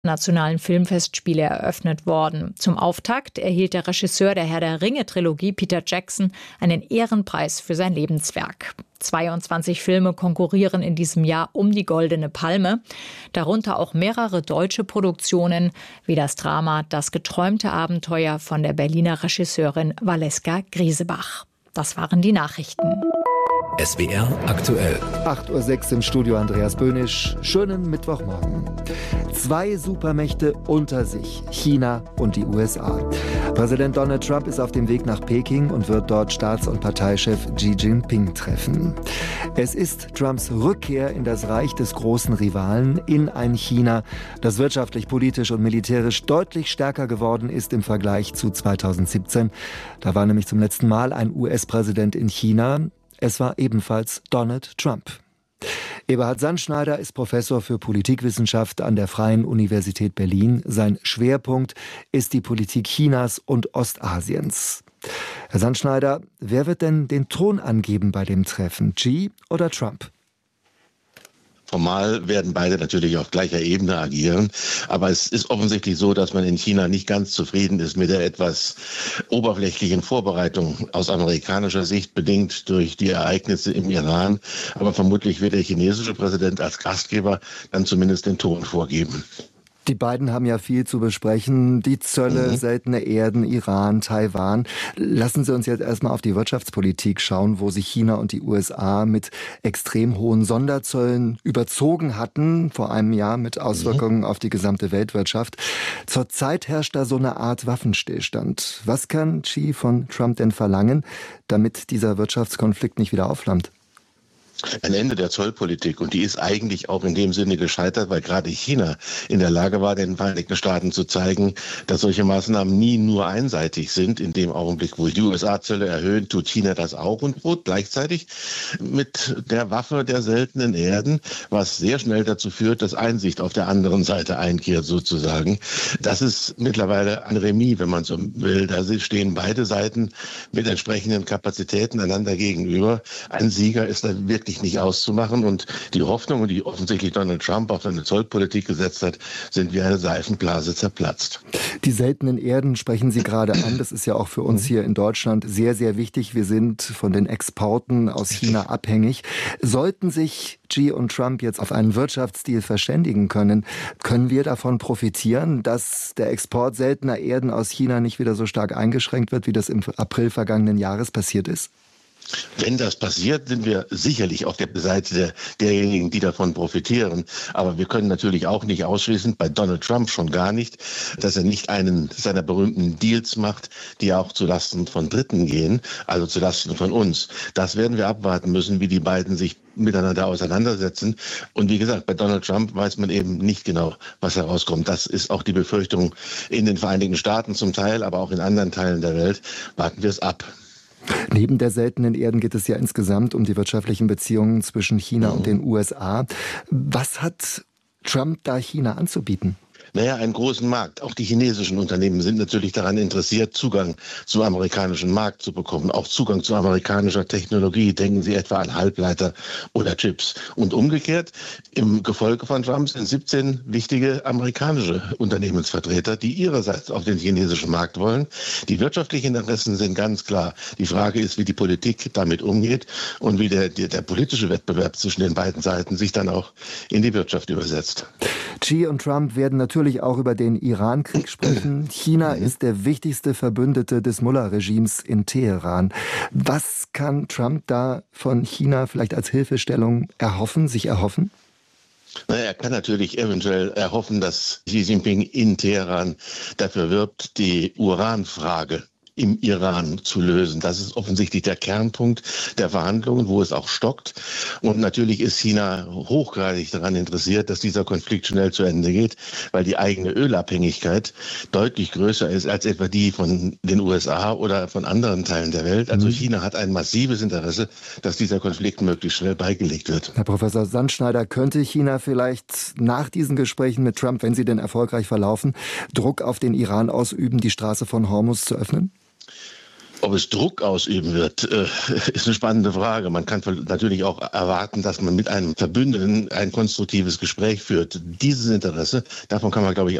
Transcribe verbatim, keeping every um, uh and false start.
Nationalen Filmfestspiele eröffnet worden. Zum Auftakt erhielt der Regisseur der Herr der Ringe-Trilogie, Peter Jackson, einen Ehrenpreis für sein Lebenswerk. zweiundzwanzig Filme konkurrieren in diesem Jahr um die Goldene Palme, darunter auch mehrere deutsche Produktionen, wie das Drama Das geträumte Abenteuer von der Berliner Regisseurin Valeska Griesebach. Das waren die Nachrichten. S W R aktuell. acht Uhr sechs im Studio Andreas Böhnisch. Schönen Mittwochmorgen. Zwei Supermächte unter sich, China und die U S A. Präsident Donald Trump ist auf dem Weg nach Peking und wird dort Staats- und Parteichef Xi Jinping treffen. Es ist Trumps Rückkehr in das Reich des großen Rivalen, in ein China, das wirtschaftlich, politisch und militärisch deutlich stärker geworden ist im Vergleich zu zweitausendsiebzehn. Da war nämlich zum letzten Mal ein U S-Präsident in China. Es war ebenfalls Donald Trump. Eberhard Sandschneider ist Professor für Politikwissenschaft an der Freien Universität Berlin. Sein Schwerpunkt ist die Politik Chinas und Ostasiens. Herr Sandschneider, wer wird denn den Ton angeben bei dem Treffen, Xi oder Trump? Formal werden beide natürlich auf gleicher Ebene agieren. Aber es ist offensichtlich so, dass man in China nicht ganz zufrieden ist mit der etwas oberflächlichen Vorbereitung aus amerikanischer Sicht, bedingt durch die Ereignisse im Iran. Aber vermutlich wird der chinesische Präsident als Gastgeber dann zumindest den Ton vorgeben. Die beiden haben ja viel zu besprechen. Die Zölle, mhm. seltene Erden, Iran, Taiwan. Lassen Sie uns jetzt erstmal auf die Wirtschaftspolitik schauen, wo sich China und die U S A mit extrem hohen Sonderzöllen überzogen hatten, vor einem Jahr mit Auswirkungen mhm. auf die gesamte Weltwirtschaft. Zurzeit herrscht da so eine Art Waffenstillstand. Was kann Xi von Trump denn verlangen, damit dieser Wirtschaftskonflikt nicht wieder aufflammt? Ein Ende der Zollpolitik, und die ist eigentlich auch in dem Sinne gescheitert, weil gerade China in der Lage war, den Vereinigten Staaten zu zeigen, dass solche Maßnahmen nie nur einseitig sind. In dem Augenblick, wo die U S A Zölle erhöhen, tut China das auch und droht gleichzeitig mit der Waffe der seltenen Erden, was sehr schnell dazu führt, dass Einsicht auf der anderen Seite einkehrt sozusagen. Das ist mittlerweile ein Remis, wenn man so will. Da stehen beide Seiten mit entsprechenden Kapazitäten einander gegenüber. Ein Sieger ist da wirklich nicht auszumachen, und die Hoffnungen, die offensichtlich Donald Trump auf seine Zollpolitik gesetzt hat, sind wie eine Seifenblase zerplatzt. Die seltenen Erden sprechen Sie gerade an. Das ist ja auch für uns hier in Deutschland sehr, sehr wichtig. Wir sind von den Exporten aus China abhängig. Sollten sich Xi und Trump jetzt auf einen Wirtschaftsdeal verständigen können, können wir davon profitieren, dass der Export seltener Erden aus China nicht wieder so stark eingeschränkt wird, wie das im April vergangenen Jahres passiert ist? Wenn das passiert, sind wir sicherlich auf der Seite der, derjenigen, die davon profitieren. Aber wir können natürlich auch nicht ausschließen, bei Donald Trump schon gar nicht, dass er nicht einen seiner berühmten Deals macht, die auch zulasten von Dritten gehen, also zulasten von uns. Das werden wir abwarten müssen, wie die beiden sich miteinander auseinandersetzen. Und wie gesagt, bei Donald Trump weiß man eben nicht genau, was herauskommt. Das ist auch die Befürchtung in den Vereinigten Staaten zum Teil, aber auch in anderen Teilen der Welt. Warten wir es ab. Neben der seltenen Erden geht es ja insgesamt um die wirtschaftlichen Beziehungen zwischen China mhm. und den U S A. Was hat Trump da China anzubieten? Naja, einen großen Markt. Auch die chinesischen Unternehmen sind natürlich daran interessiert, Zugang zum amerikanischen Markt zu bekommen, auch Zugang zu amerikanischer Technologie. Denken Sie etwa an Halbleiter oder Chips. Und umgekehrt, im Gefolge von Trump sind siebzehn wichtige amerikanische Unternehmensvertreter, die ihrerseits auf den chinesischen Markt wollen. Die wirtschaftlichen Interessen sind ganz klar. Die Frage ist, wie die Politik damit umgeht und wie der, der, der politische Wettbewerb zwischen den beiden Seiten sich dann auch in die Wirtschaft übersetzt. Xi und Trump werden natürlich auch über den Iran-Krieg sprechen. China ist der wichtigste Verbündete des Mullah-Regimes in Teheran. Was kann Trump da von China vielleicht als Hilfestellung erhoffen, sich erhoffen? Naja, er kann natürlich eventuell erhoffen, dass Xi Jinping in Teheran dafür wirbt, die Uranfrage im Iran zu lösen. Das ist offensichtlich der Kernpunkt der Verhandlungen, wo es auch stockt. Und natürlich ist China hochgradig daran interessiert, dass dieser Konflikt schnell zu Ende geht, weil die eigene Ölabhängigkeit deutlich größer ist als etwa die von den U S A oder von anderen Teilen der Welt. Also China hat ein massives Interesse, dass dieser Konflikt möglichst schnell beigelegt wird. Herr Professor Sandschneider, könnte China vielleicht nach diesen Gesprächen mit Trump, wenn sie denn erfolgreich verlaufen, Druck auf den Iran ausüben, die Straße von Hormuz zu öffnen? Ob es Druck ausüben wird, ist eine spannende Frage. Man kann natürlich auch erwarten, dass man mit einem Verbündeten ein konstruktives Gespräch führt. Dieses Interesse, davon kann man, glaube ich,